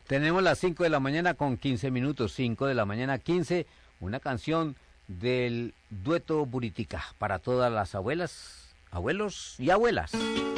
Tenemos las 5 de la mañana con 15 minutos, 5 de la mañana 15, una canción del dueto Buritica para todas las abuelas, abuelos y abuelas.